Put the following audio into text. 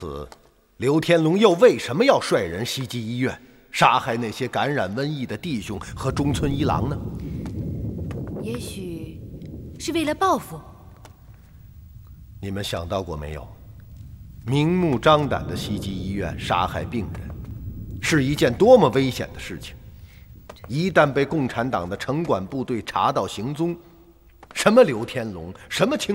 刘天龙又为什么要率人袭击医院，杀害那些感染瘟疫的弟兄和中村一郎呢？ 也许是为了报复。 你们想到过没有？明目张胆地袭击医院，杀害病人，是一件多么危险的事情！一旦被共产党的城管部队查到行踪，什么刘天龙，什么清